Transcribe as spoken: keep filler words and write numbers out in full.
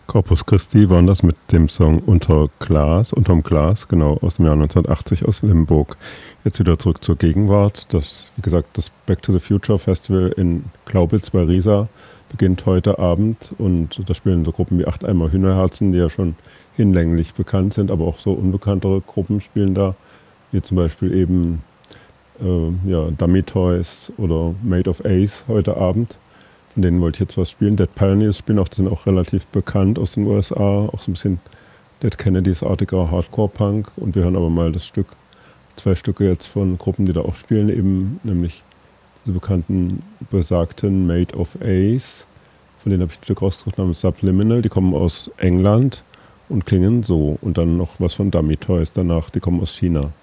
Corpus Christi waren das mit dem Song Unter Glas, Unterm Glas, genau, aus dem Jahr neunzehnhundertachtzig aus Limburg. Jetzt wieder zurück zur Gegenwart. Das, wie gesagt, das Back to the Future Festival in Glaubitz bei Riesa beginnt heute Abend und da spielen so Gruppen wie Acht Eimer Hühnerherzen, die ja schon hinlänglich bekannt sind, aber auch so unbekanntere Gruppen spielen da, wie zum Beispiel eben äh, ja, Dummy Toys oder Made of Ace heute Abend. Von denen wollte ich jetzt was spielen. Dead Pioneers spielen auch, die sind auch relativ bekannt aus den U S A, auch so ein bisschen Dead Kennedys-artiger Hardcore-Punk. Und wir hören aber mal das Stück, zwei Stücke jetzt von Gruppen, die da auch spielen, eben nämlich diese bekannten, besagten Made of Ace. Von denen habe ich ein Stück rausgesucht namens Subliminal, die kommen aus England und klingen so. Und dann noch was von Dummy Toys danach, die kommen aus China.